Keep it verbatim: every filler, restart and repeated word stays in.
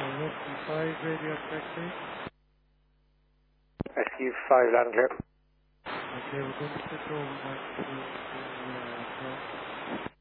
Rescue five, radio taxi. Rescue five, land clear. Okay, we're going to switch over back to, to uh,